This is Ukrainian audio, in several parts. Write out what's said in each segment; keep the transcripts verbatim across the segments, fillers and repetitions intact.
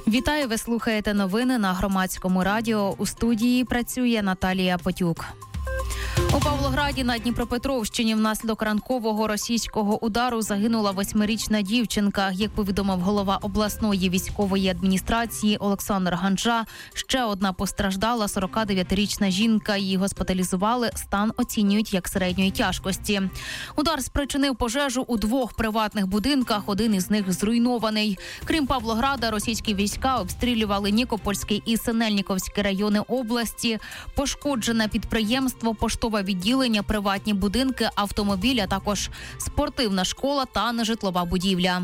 Вітаю, ви слухаєте новини на Громадському радіо. У студії працює Наталія Потюк. У Павлограді на Дніпропетровщині внаслідок ранкового російського удару загинула восьмирічна дівчинка. Як повідомив голова обласної військової адміністрації Олександр Ганжа, ще одна постраждала сорокадев'ятирічна жінка. Її госпіталізували, стан оцінюють як середньої тяжкості. Удар спричинив пожежу у двох приватних будинках, один із них зруйнований. Крім Павлограда, російські війська обстрілювали Нікопольський і Синельніковський райони області. Пошкоджене підприємство, поштове відділення, приватні будинки, автомобілі, а також спортивна школа та нежитлова будівля.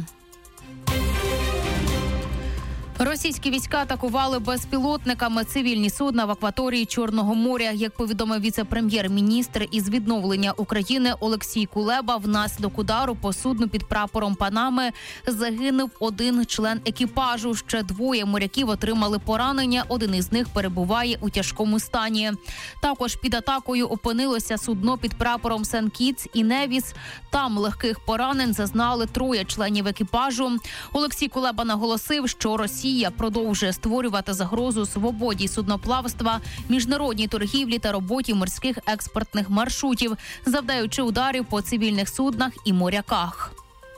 Російські війська атакували безпілотниками цивільні судна в акваторії Чорного моря. Як повідомив віце-прем'єр-міністр із відновлення України Олексій Кулеба, внаслідок удару по судну під прапором Панами загинув один член екіпажу. Ще двоє моряків отримали поранення, один із них перебуває у тяжкому стані. Також під атакою опинилося судно під прапором Сен-Кітс і Невіс. Там легких поранень зазнали троє членів екіпажу. Олексій Кулеба наголосив, що Росія Росія продовжує створювати загрозу свободі судноплавства, міжнародній торгівлі та роботі морських експортних маршрутів, завдаючи ударів по цивільних суднах і моряках.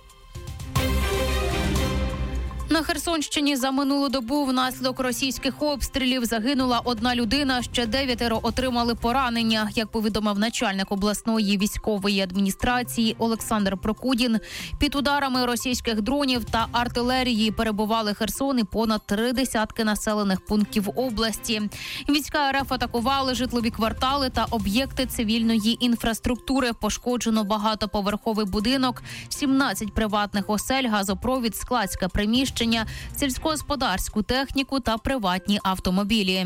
На Херсонщині за минулу добу внаслідок російських обстрілів загинула одна людина, ще дев'ятеро отримали поранення. Як повідомив начальник обласної військової адміністрації Олександр Прокудін, під ударами російських дронів та артилерії перебували Херсон і понад три десятки населених пунктів області. Війська РФ атакували житлові квартали та об'єкти цивільної інфраструктури. Пошкоджено багатоповерховий будинок, сімнадцять приватних осель, газопровід, складське приміщення, сільськогосподарську техніку та приватні автомобілі.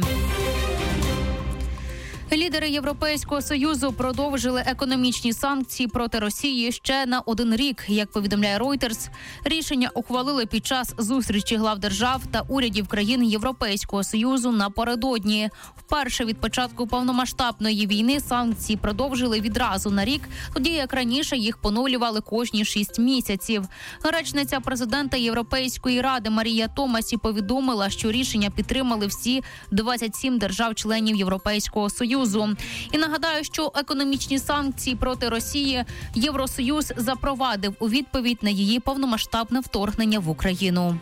Лідери Європейського Союзу продовжили економічні санкції проти Росії ще на один рік. Як повідомляє Reuters, рішення ухвалили під час зустрічі глав держав та урядів країн Європейського Союзу напередодні. Вперше від початку повномасштабної війни санкції продовжили відразу на рік, тоді як раніше їх поновлювали кожні шість місяців. Речниця президента Європейської ради Марія Томасі повідомила, що рішення підтримали всі двадцять сім держав-членів Європейського Союзу. І нагадаю, що економічні санкції проти Росії Євросоюз запровадив у відповідь на її повномасштабне вторгнення в Україну.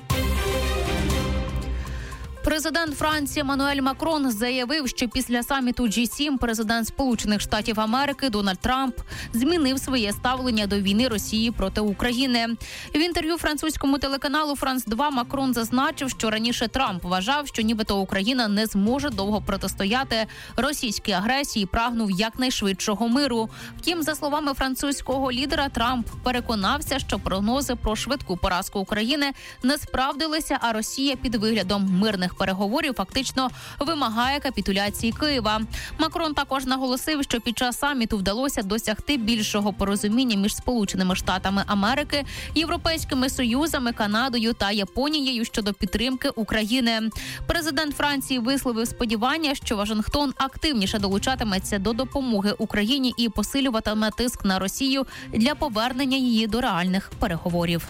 Президент Франції Еммануель Макрон заявив, що після саміту Джі сім президент Сполучених Штатів Америки Дональд Трамп змінив своє ставлення до війни Росії проти України. В інтерв'ю французькому телеканалу Франс два Макрон зазначив, що раніше Трамп вважав, що нібито Україна не зможе довго протистояти російській агресії і прагнув якнайшвидшого миру. Втім, за словами французького лідера, Трамп переконався, що прогнози про швидку поразку України не справдилися, а Росія під виглядом мирних переговорів фактично вимагає капітуляції Києва. Макрон також наголосив, що під час саміту вдалося досягти більшого порозуміння між Сполученими Штатами Америки, Європейськими Союзами, Канадою та Японією щодо підтримки України. Президент Франції висловив сподівання, що Вашингтон активніше долучатиметься до допомоги Україні і посилюватиме тиск на Росію для повернення її до реальних переговорів.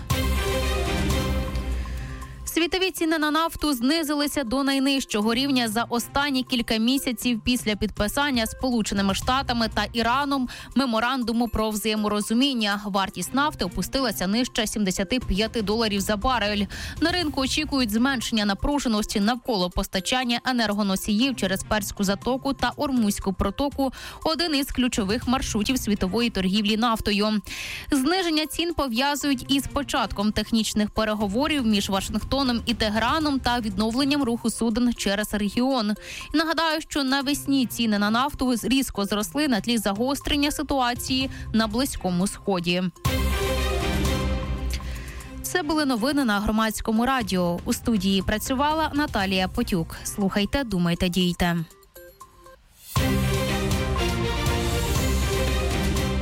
Світові ціни на нафту знизилися до найнижчого рівня за останні кілька місяців після підписання Сполученими Штатами та Іраном меморандуму про взаєморозуміння. Вартість нафти опустилася нижче сімдесят п'ять доларів за барель. На ринку очікують зменшення напруженості навколо постачання енергоносіїв через Перську затоку та Ормузьку протоку, один із ключових маршрутів світової торгівлі нафтою. Зниження цін пов'язують із початком технічних переговорів між Вашингтоном і Тегераном та відновленням руху суден через регіон. І нагадаю, що навесні ціни на нафту різко зросли на тлі загострення ситуації на Близькому Сході. Це були новини на Громадському радіо. У студії працювала Наталія Потюк. Слухайте, думайте, дійте.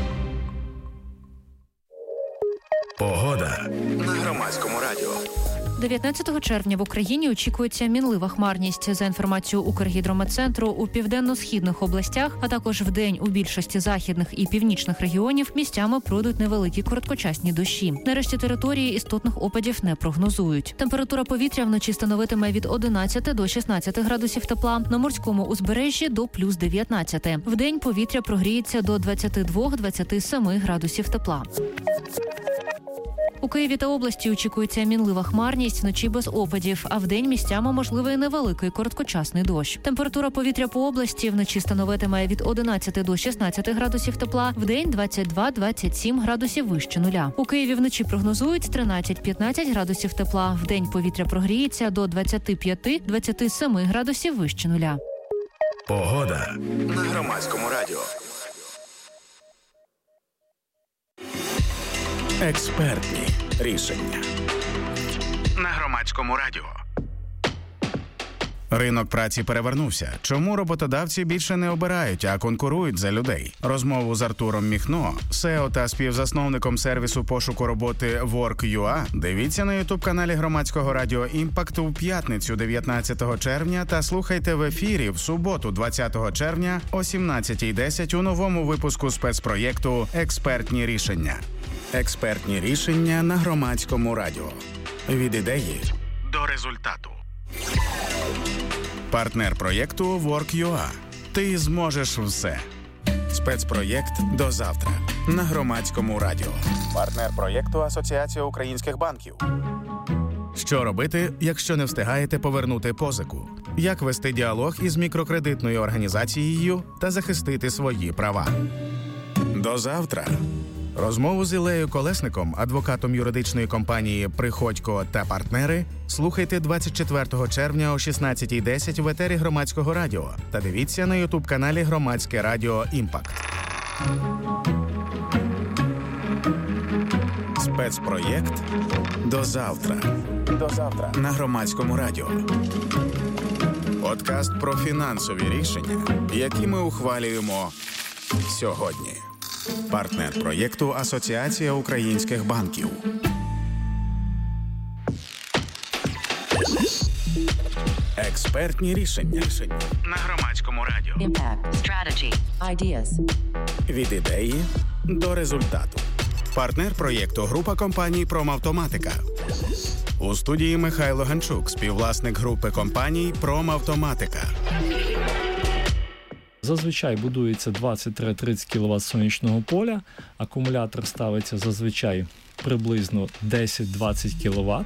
Погода на Громадському радіо. дев'ятнадцятого червня в Україні очікується мінлива хмарність. За інформацією Укргідрометцентру, у південно-східних областях, а також вдень у більшості західних і північних регіонів місцями пройдуть невеликі короткочасні дощі. Нарешті території істотних опадів не прогнозують. Температура повітря вночі становитиме від одинадцяти до шістнадцяти градусів тепла, на морському узбережжі до плюс дев'ятнадцяти. Вдень повітря прогріється до двадцяти двох - двадцяти семи градусів тепла. У Києві та області очікується мінлива хмарність, вночі без опадів, а вдень місцями можливий невеликий короткочасний дощ. Температура повітря по області вночі становитиме від одинадцяти до шістнадцяти градусів тепла, вдень двадцять два - двадцять сім градусів вище нуля. У Києві вночі прогнозують тринадцять - п'ятнадцять градусів тепла, вдень повітря прогріється до двадцяти п'яти - двадцяти семи градусів вище нуля. Погода на Громадському радіо. Експертні рішення на Громадському радіо. Ринок праці перевернувся. Чому роботодавці більше не обирають, а конкурують за людей? Розмову з Артуром Міхно, сео та співзасновником сервісу пошуку роботи Work.ua, дивіться на ютуб-каналі Громадського радіо «Імпакт» у п'ятницю дев'ятнадцятого червня та слухайте в ефірі в суботу двадцятого червня о сімнадцятій десять у новому випуску спецпроєкту «Експертні рішення». Експертні рішення на Громадському радіо. Від ідеї до результату. Партнер проєкту Work.ua. Ти зможеш все. Спецпроєкт до завтра на Громадському радіо. Партнер проєкту Асоціація українських банків. Що робити, якщо не встигаєте повернути позику? Як вести діалог із мікрокредитною організацією та захистити свої права? До завтра. Розмову з Іллею Колесником, адвокатом юридичної компанії «Приходько та партнери», слухайте двадцять четвертого червня о шістнадцятій десять в етері Громадського радіо та дивіться на ютуб-каналі Громадське радіо «Імпакт». Спецпроєкт «До завтра». До завтра на Громадському радіо. Подкаст про фінансові рішення, які ми ухвалюємо сьогодні. Партнер проєкту Асоціація українських банків. Експертні рішення на Громадському радіо. Impact. Strategy. Ideas. Від ідеї до результату. Партнер проєкту група компаній «Промавтоматика». У студії Михайло Ганчук, співвласник групи компаній «Промавтоматика». Зазвичай будується двадцять - тридцять кіловат сонячного поля, акумулятор ставиться зазвичай приблизно десять - двадцять кіловат,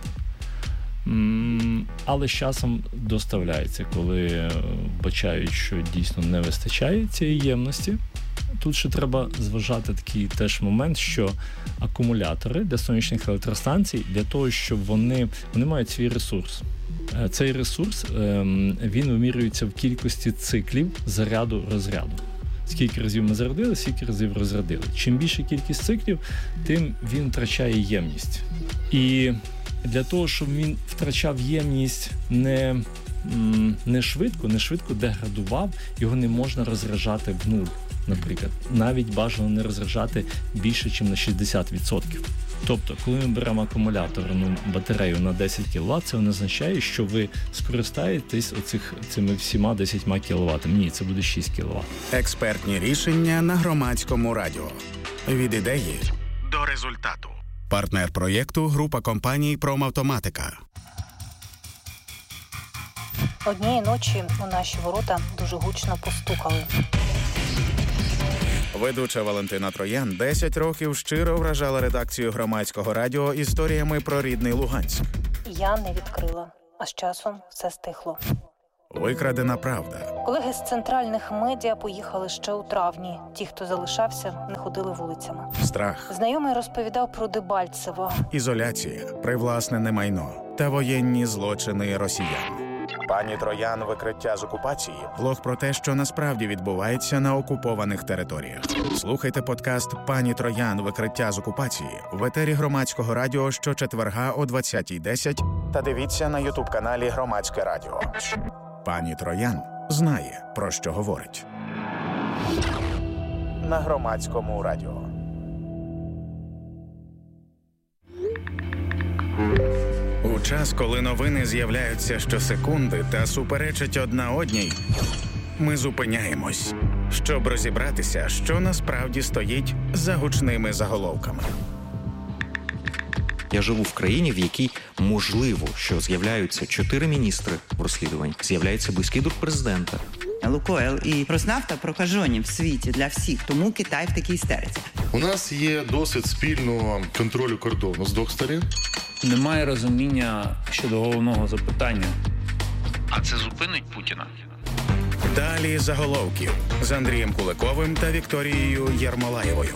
але з часом доставляється, коли бачають, що дійсно не вистачає цієї ємності. Тут ще треба зважати такий теж момент, що акумулятори для сонячних електростанцій, для того, щоб вони, вони мають свій ресурс. Цей ресурс, він вимірюється в кількості циклів заряду-розряду. Скільки разів ми зарядили, скільки разів розрядили. Чим більша кількість циклів, тим він втрачає ємність. І для того, щоб він втрачав ємність не, не швидко, не швидко деградував, його не можна розряджати в нуль. Наприклад, навіть бажано не розряджати більше, ніж на шістдесят відсотків. Тобто, коли ми беремо акумуляторну батарею на десять кіловат, це не означає, що ви скористаєтесь оцих, цими всіма десятьма кіловатами. Ні, це буде шість кіловат. Експертні рішення на Громадському радіо. Від ідеї до результату. Партнер проєкту група компаній «Промавтоматика». Однієї ночі у наші ворота дуже гучно постукали. Ведуча Валентина Троян десять років щиро вражала редакцію Громадського радіо історіями про рідний Луганськ. Я не відкрила, а з часом все стихло. Викрадена правда. Колеги з центральних медіа поїхали ще у травні. Ті, хто залишався, не ходили вулицями. Страх. Знайомий розповідав про Дебальцево. Ізоляція, привласнене майно та воєнні злочини росіян. Пані Троян. Викриття з окупації. Блог про те, що насправді відбувається на окупованих територіях. Слухайте подкаст «Пані Троян. Викриття з окупації» в етері Громадського радіо щочетверга о двадцятій десять та дивіться на ютуб-каналі Громадське радіо. Пані Троян знає, про що говорить. На Громадському радіо. У час, коли новини з'являються щосекунди та суперечать одна одній, ми зупиняємось, щоб розібратися, що насправді стоїть за гучними заголовками. Я живу в країні, в якій можливо, що з'являються чотири міністри в розслідуванні, з'являється близький друг президента. Лукойл і Роснафта прокажені в світі для всіх, тому Китай в такій істериці. У нас є досвід спільного контролю кордону з двох сторін. Немає розуміння щодо головного запитання. А це зупинить Путіна? Далі заголовків з Андрієм Куликовим та Вікторією Єрмолаєвою.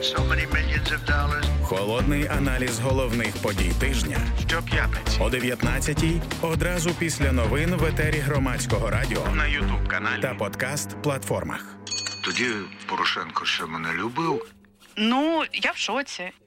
Холодний аналіз головних подій тижня щоп'ятниці о дев'ятнадцятій, одразу після новин в етері Громадського радіо, на ютуб-каналі та подкаст-платформах. Тоді Порошенко ще мене любив. Ну, я в шоці.